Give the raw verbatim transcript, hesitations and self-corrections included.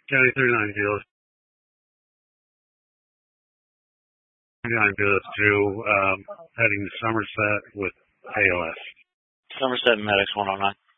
County thirty-nine field. thirty-nine field, it's Drew, um, heading to Somerset with A L S. Somerset Medics one oh nine.